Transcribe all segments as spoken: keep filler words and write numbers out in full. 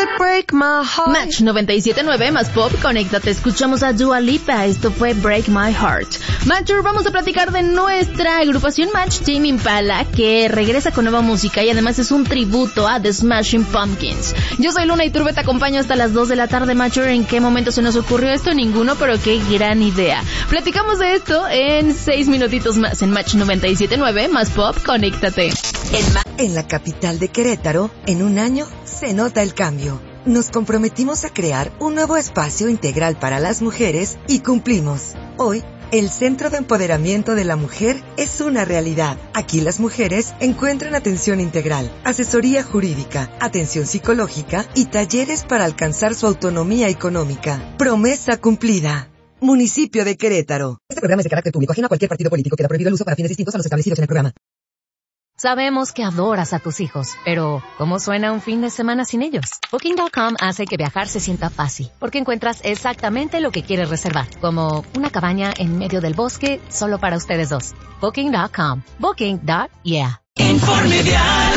break my heart. Match noventa y siete punto nueve más pop, conéctate, escuchamos a Dua Lipa, esto fue Break My Heart. Matcher, vamos a platicar de nuestra agrupación Match, Tame Impala, que regresa con nueva música y además es un tributo a The Smashing Pumpkins. Yo soy Luna y Turbe, te acompaño hasta las dos de la tarde, Matcher. ¿En qué momento se nos ocurrió esto? Ninguno, pero qué gran idea. Platicamos de esto en seis minutitos más en Match noventa y siete punto nueve más pop, conéctate. En, Ma- en la capital de Querétaro, en un año, se nota el cambio. Nos comprometimos a crear un nuevo espacio integral para las mujeres y cumplimos. Hoy, el Centro de Empoderamiento de la Mujer es una realidad. Aquí las mujeres encuentran atención integral, asesoría jurídica, atención psicológica y talleres para alcanzar su autonomía económica. Promesa cumplida. Municipio de Querétaro. Este programa es de carácter público, ajeno a cualquier partido político. Queda prohibido el uso para fines distintos a los establecidos en el programa. Sabemos que adoras a tus hijos, pero ¿cómo suena un fin de semana sin ellos? Booking punto com hace que viajar se sienta fácil, porque encuentras exactamente lo que quieres reservar, como una cabaña en medio del bosque solo para ustedes dos. Booking punto com. Booking. Yeah. Informe Vial.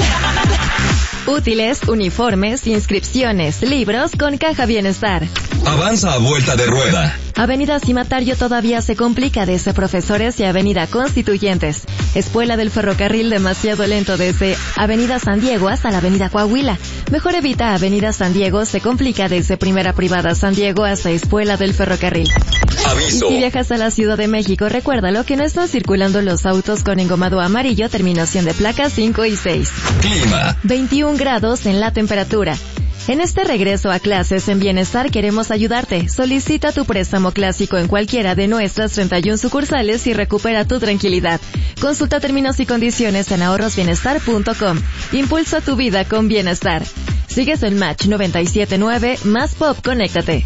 Útiles, uniformes, inscripciones, libros con Caja Bienestar. Avanza a vuelta de rueda. Avenida Cimatario todavía se complica desde Profesores y Avenida Constituyentes. Espuela del ferrocarril demasiado lento desde Avenida San Diego hasta la Avenida Coahuila. Mejor evita Avenida San Diego, se complica desde Primera Privada San Diego hasta Espuela del ferrocarril. Aviso. Y si viajas a la Ciudad de México, recuérdalo que no están circulando los autos con engomado amarillo, terminación de placas cinco y seis. Clima. veintiún grados en la temperatura. En este regreso a clases en Bienestar queremos ayudarte. Solicita tu préstamo clásico en cualquiera de nuestras treinta y una sucursales y recupera tu tranquilidad. Consulta términos y condiciones en ahorros bienestar punto com. Impulsa tu vida con Bienestar. Sigues en Match noventa y siete punto nueve más pop, conéctate.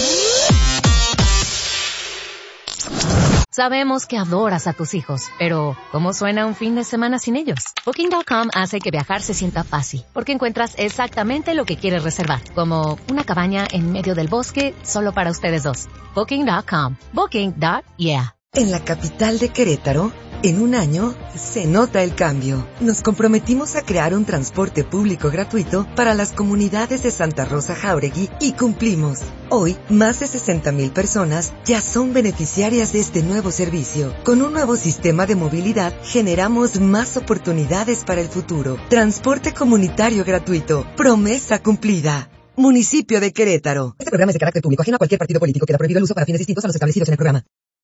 Sabemos que adoras a tus hijos, pero ¿cómo suena un fin de semana sin ellos? Booking punto com hace que viajar se sienta fácil, porque encuentras exactamente lo que quieres reservar, como una cabaña en medio del bosque solo para ustedes dos. Booking punto com. Booking. Yeah. En la capital de Querétaro, en un año, se nota el cambio. Nos comprometimos a crear un transporte público gratuito para las comunidades de Santa Rosa Jáuregui y cumplimos. Hoy, más de sesenta mil personas ya son beneficiarias de este nuevo servicio. Con un nuevo sistema de movilidad, generamos más oportunidades para el futuro. Transporte comunitario gratuito. Promesa cumplida. Municipio de Querétaro. Este programa es de carácter público, ajeno a cualquier partido político. Queda prohibido el uso para fines distintos a los establecidos en el programa.